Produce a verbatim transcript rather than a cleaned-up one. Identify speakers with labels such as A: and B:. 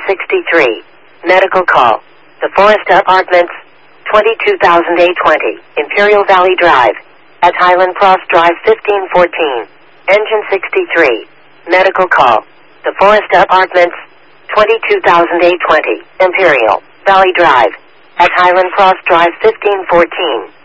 A: sixty-three. Medical call. The Forest Apartments, twenty-two thousand eight hundred twenty, Imperial Valley Drive. At Highland Cross Drive fifteen fourteen. Engine sixty-three. Medical call. The Forest Apartments, twenty-two thousand eight hundred twenty, Imperial Valley Drive. At Highland Cross Drive fifteen fourteen.